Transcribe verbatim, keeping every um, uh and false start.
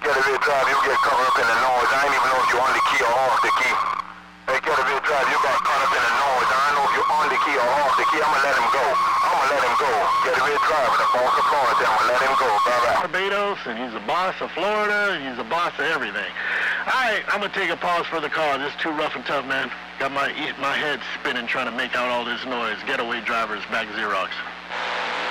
Getaway driver, you get caught up in the noise. I ain't even know if you on the key or off the key. Hey, Getaway driver, you got caught up in the noise. I don't know if you on the key or off the key. I'ma let him go. I'ma let him go. Getaway driver, the boss of Florida, I'ma let him go. Bye-bye. Barbados, and he's the boss of Florida, and he's the boss of everything. All right, I'm gonna take a pause for the call. This is too rough and tough, man. Got my my head spinning trying to make out all this noise. Getaway drivers, back Xerox.